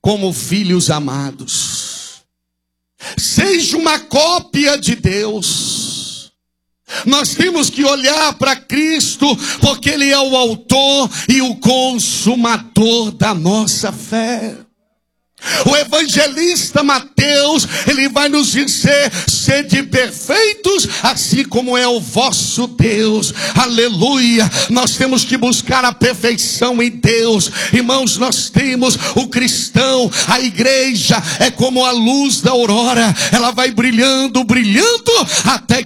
como filhos amados. Seja uma cópia de Deus. Nós temos que olhar para Cristo, porque Ele é o autor e o consumador da nossa fé. O evangelista Mateus, ele vai nos dizer: sede perfeitos, assim como é o vosso Deus. Aleluia. Nós temos que buscar a perfeição em Deus. Irmãos, nós temos o cristão, a igreja é como a luz da aurora. Ela vai brilhando, brilhando, até